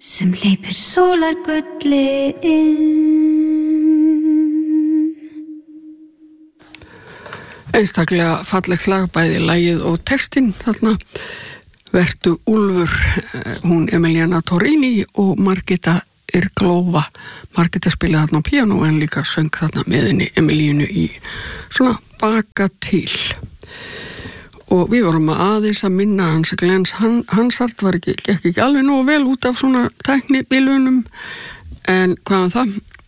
sem hleypur sólargulli inn. Einstaklega fallegt lag, bæði lagið og textinn þarna. Vertu Úlfur, hún Emiliana Torrini og Margita Irglova. Margita spilaði þarna á píanó en líka söng þarna með henni Emilínu í svona baka til. Og við vorum aðeins að minna hans Glenn Hansard gekk ekki alveg nógu vel út af svona tæknibilunum, en hvaðan það?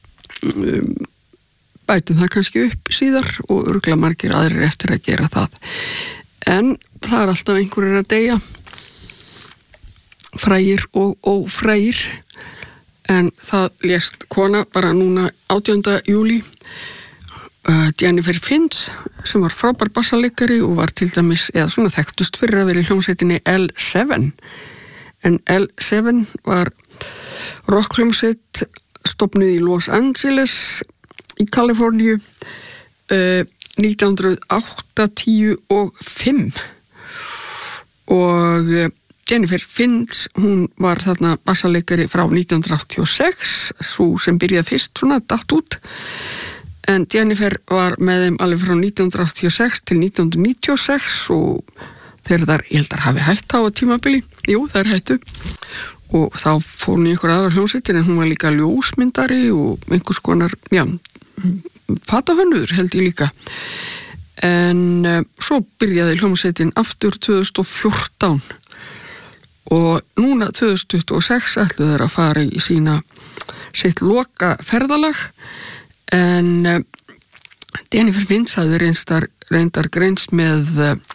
Bætum það kannski upp síðar og örugglega margir aðrir eftir að gera það. En það er alltaf einhverjir að deyja, frægir og ófrægir, en það lést kona bara núna 18. júlí, Jennifer Finch, sem var frábær bassaleikari og var til dæmis, eða svona þekktust fyrir að vera í hljómsveitinni L7. En L7 var rockhljómsveit stofnuð í Los Angeles í Kaliforníu 1985 og Jennifer Finch, hún var þarna bassaleikari frá 1986, svo sem byrjaði fyrst svona datt út, en Jennifer var með þeim alveg frá 1986 til 1996 og þegar þar, ég held að hafi hætt á tímabili, jú þær hættu og þá fór hún í einhver aðrar hljómsveitir, en hún var líka ljósmyndari og einhvers konar, fatahönnuður held ég líka. En svo byrjaði hljómsveitin aftur 2014 og núna 2026 ætluðu þeir að fara í sitt loka ferðalag, en Jennifer Finch hafði reyndar greinst með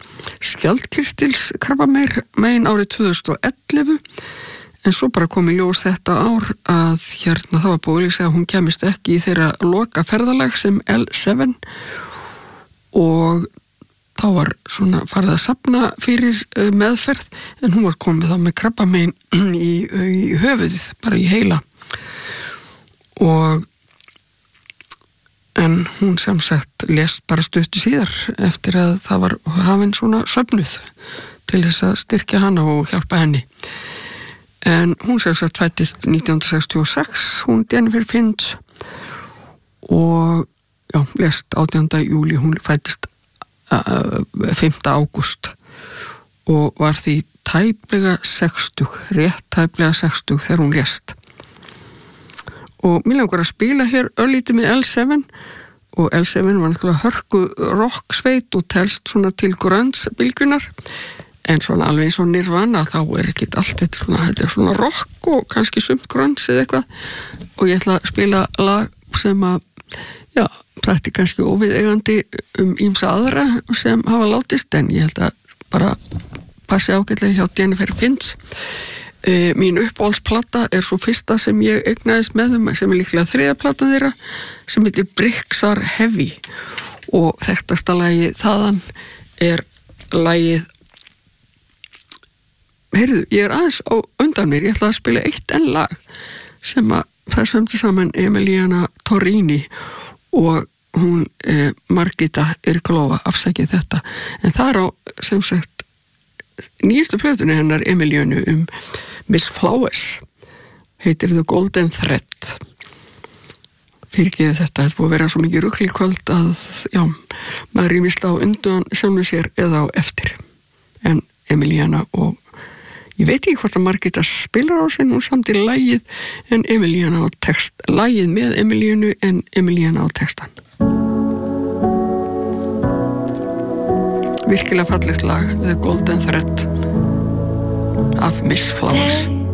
skjaldkirtilskrabbamein árið 2011, en svo bara kom í ljós þetta ár að það var búið að hún kemist ekki í þeirra loka ferðalag sem L7 og þá var svona farið að safna fyrir meðferð, en hún var komið þá með krabbamein í höfuðið, bara í heila, en hún sem sagt lést bara stuttu síðar eftir að það var hafin svona söfnuð til þess að styrkja hana og hjálpa henni. En hún sem sagt fæddist 1966, hún Jennifer Finch, og lést 18. júlí, hún fæddist 5. ágúst og var því tæplega 60, rétt tæplega 60 þegar hún lést. Og mér langar að spila hér örlítið með L7 og L7 var náttúrulega hörku rocksveit og telst svona til grunge-bylgjunar, en svona alveg eins og Nirvana þá ekki allt þetta er svona rock og kannski sumt grunge eða eitthvað, og ég ætla að spila lag sem að þetta er kannski óviðeigandi ýmsa aðra sem hafa látist, en ég held að bara passi ágætlega hjá Jennifer Finch. Mín uppáhaldsplata er svo fyrsta sem ég eignaðist með þeim, sem er líklega 3. platan þeirra, sem heitir Bricks Are Heavy, og þekktasta lagið þaðan er lagið, heyrðu, ég er aðeins á undan mér, ég ætla að spila eitt enn lag sem að það sömdi saman Emiliana Torrini og hún Margita Irglova, afsækið þetta, en það er á sem sagt nýjastu plötunni hennar Emilianu Miss Flowers, heitir The Golden Thread. Fyrirgefið þetta búið að vera svo mikið rugl í kvöld að maður rýmist á undan sjálfum sér eða á eftir, en Emiliana, og ég veit ekki hvort að Margita spilar á sig nú samt í lagið, en Emiliana á text, lagið með Emilianu en Emiliana á textan. Virkilega fallegt lag, The Golden Thread af Miss Flowers.